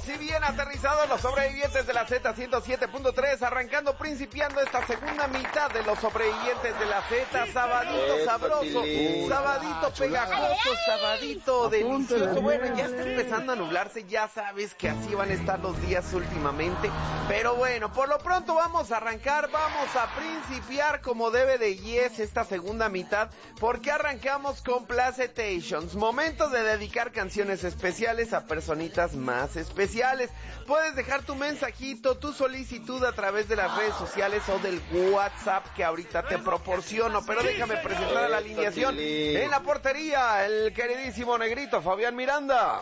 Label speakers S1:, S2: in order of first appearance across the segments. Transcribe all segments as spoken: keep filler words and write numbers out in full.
S1: y bien aterrizados los sobrevivientes de la Z ciento siete punto tres, arrancando, principiando esta segunda mitad de los sobrevivientes de la Z. Sabadito sabroso, sabadito pegajoso, sabadito delicioso. Bueno, ya está empezando a nublarse, ya sabes que así van a estar los días últimamente. Pero bueno, por lo pronto vamos a arrancar, vamos a principiar como debe de yes esta segunda mitad, porque arrancamos con Placetations. Momento de dedicar canciones especiales a personitas más especiales. Puedes dejar tu mensajito, tu solicitud a través de las redes sociales o del WhatsApp que ahorita te proporciono, pero déjame presentar a la alineación. En la portería, el queridísimo negrito Fabián Miranda.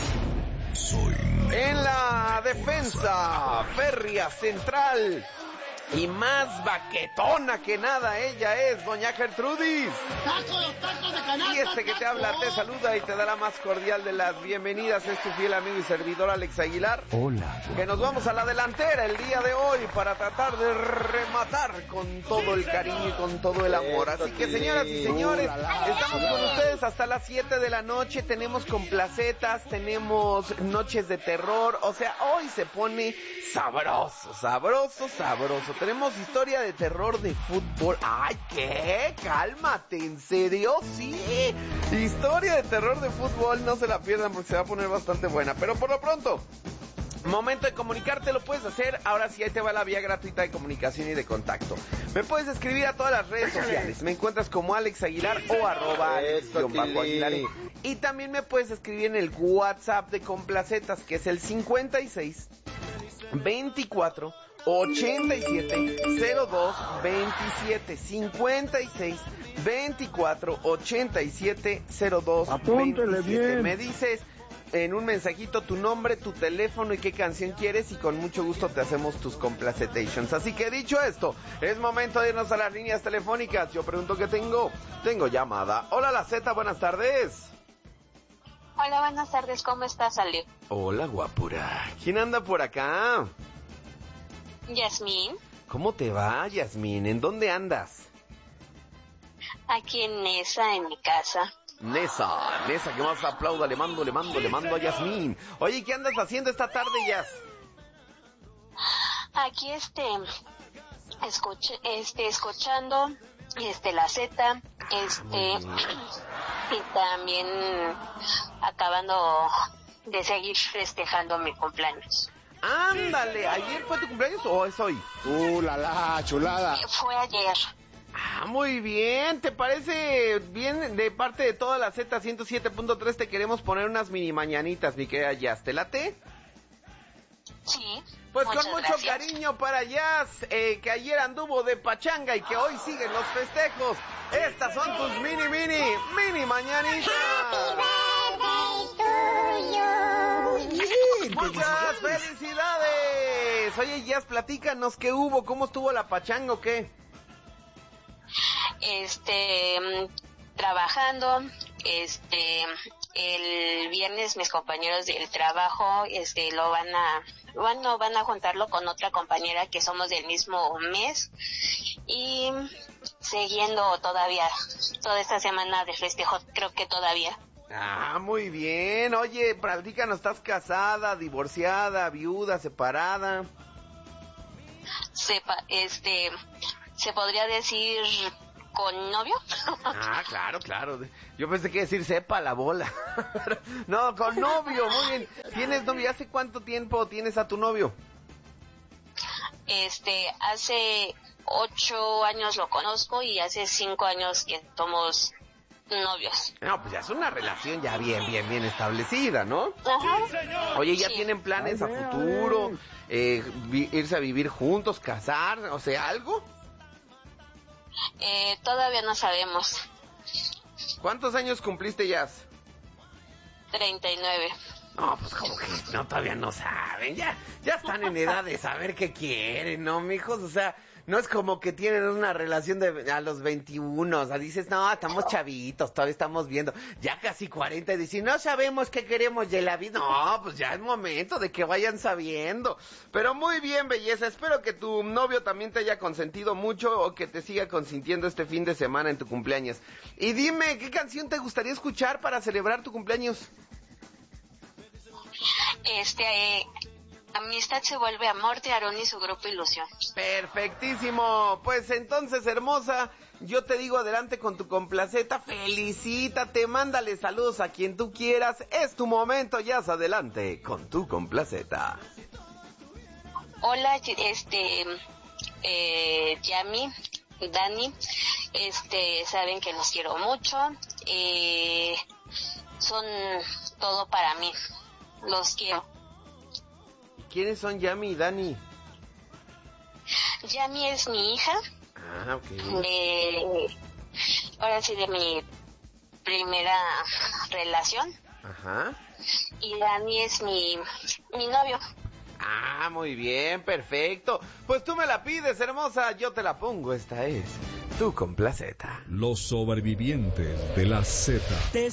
S1: En la defensa, férrea central y más baquetona que nada, ella es doña Gertrudis.
S2: ¡Tacos, tacos de canasta!
S1: Y este que te habla te saluda y te da la más cordial de las bienvenidas, es tu fiel amigo y servidor Alex Aguilar.
S3: Hola.
S1: Que nos vamos a la delantera el día de hoy para tratar de rematar con todo el cariño y con todo el amor. Así que, señoras y señores, estamos con ustedes hasta las siete de la noche. Tenemos complacetas, tenemos noches de terror. O sea, hoy se pone sabroso, sabroso, sabroso. Tenemos historia de terror de fútbol. ¡Ay, qué! Cálmate, ¿en serio? Sí. Historia de terror de fútbol, no se la pierdan porque se va a poner bastante buena. Pero por lo pronto, momento de comunicarte, lo puedes hacer. Ahora sí, ahí te va la vía gratuita de comunicación y de contacto. Me puedes escribir a todas las redes sociales. Me encuentras como Alex Aguilar o arroba Alex-Aguilar. Y también me puedes escribir en el WhatsApp de Complacetas, que es el cincuenta y seis, veinticuatro, ochenta y siete, cero dos, veintisiete. cincuenta y seis, veinticuatro, ochenta y siete, cero dos,
S3: Apúntele
S1: veintisiete.
S3: bien.
S1: Me dices en un mensajito tu nombre, tu teléfono y qué canción quieres, y con mucho gusto te hacemos tus complacetations. Así que dicho esto, es momento de irnos a las líneas telefónicas. Yo pregunto qué tengo. Tengo llamada. Hola, la Z, buenas tardes.
S4: Hola, buenas tardes, ¿cómo estás, Ale?
S1: Hola, guapura. ¿Quién anda por acá?
S4: Yasmín,
S1: ¿Cómo te va, Yasmín? ¿En dónde andas?
S4: aquí en Nesa, en mi casa.
S1: Nesa, Nesa, que más aplauda, le mando, le mando, le mando a Yasmín. Oye, ¿qué andas haciendo esta tarde, Yas?
S4: Aquí, este, escuche, este, escuchando, este, la Z, este, y también acabando de seguir festejando mi cumpleaños.
S1: Ándale, ¿ayer fue tu cumpleaños o es hoy?
S3: Uh, la la, chulada.
S4: Eh, Fue ayer.
S1: Ah, muy bien, ¿te parece bien? De parte de toda la Z ciento siete punto tres te queremos poner unas mini mañanitas, mi querida Jazz, ¿te late?
S4: Sí.
S1: Pues
S4: muchas
S1: con mucho
S4: gracias.
S1: cariño para Jazz, eh, que ayer anduvo de pachanga y que hoy siguen los festejos. Estas son tus mini, mini, mini mañanitas. ¡Muchas felicidades! Oye, Jazz, platícanos qué hubo, cómo estuvo la pachanga o qué.
S4: Este, trabajando, este, el viernes mis compañeros del trabajo, este, lo van a, bueno, van a juntarlo con otra compañera que somos del mismo mes, y siguiendo todavía, toda esta semana de festejo, creo que todavía.
S1: Ah, muy bien. Oye, platícanos, ¿estás casada, divorciada, viuda, separada?
S4: Sepa, este, se podría decir con novio.
S1: Ah, claro, claro. Yo pensé que decir sepa la bola. No, con novio, muy bien. ¿Tienes novio? ¿Hace cuánto tiempo tienes a tu novio?
S4: Este, hace ocho años lo conozco y hace cinco años que somos novios.
S1: No, pues ya es una relación ya bien, bien, bien establecida, ¿no?
S4: Ajá.
S1: Oye, ¿ya
S4: Sí.
S1: tienen planes a
S3: Ay,
S1: futuro?
S3: ay.
S1: Eh, vi- irse a vivir juntos, casar, o sea, algo.
S4: Eh, todavía no sabemos.
S1: ¿Cuántos años cumpliste, Jazz?
S4: treinta y nueve.
S1: No, pues como que no, todavía no saben, ya, ya están en edad de saber qué quieren, ¿no, mijos? O sea, no es como que tienen una relación de a los veintiuno, o sea, dices, no, estamos chavitos, todavía estamos viendo, ya casi cuarenta, y dicen, no sabemos qué queremos de la vida. No, pues ya es momento de que vayan sabiendo. Pero muy bien, belleza, espero que tu novio también te haya consentido mucho o que te siga consintiendo este fin de semana en tu cumpleaños. Y dime, ¿qué canción te gustaría escuchar para celebrar tu cumpleaños?
S4: este eh, amistad se vuelve amor de Aarón y su grupo Ilusión.
S1: Perfectísimo. Pues entonces, hermosa, yo te digo adelante con tu complaceta, felicítate, mándale saludos a quien tú quieras, es tu momento, ya es adelante con tu complaceta.
S4: Hola, este, eh, Yami, Dani, este, saben que los quiero mucho, eh, son todo para mí, los quiero.
S1: ¿Quiénes son Yami y Dani?
S4: Yami es mi hija.
S1: Ah, ok.
S4: De, ahora sí, de mi primera relación.
S1: Ajá.
S4: Y Dani es mi, mi novio.
S1: Ah, muy bien, perfecto. Pues tú me la pides, hermosa, yo te la pongo. Esta es tu complaceta.
S5: Los sobrevivientes de la Z.